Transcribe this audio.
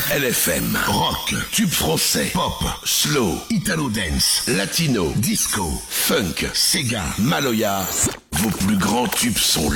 LFM, rock, tube français, pop, slow, italo dance, latino, disco, funk, Sega, Maloya. Vos plus grands tubes sont